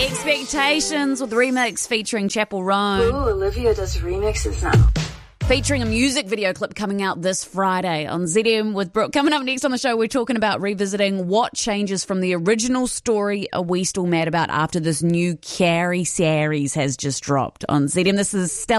Expectations with the remix featuring Chapel Roan. Ooh, Olivia does remixes now. Featuring a music video clip coming out this Friday on ZM with Brooke. Coming up next on the show, we're talking about revisiting what changes from the original story are we still mad about after this new Carrie series has just dropped on ZM. This is Stella.